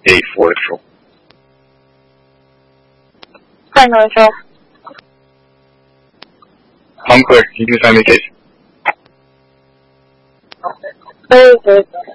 842. Hi, North. I'm clear. You can sign the case. Very good.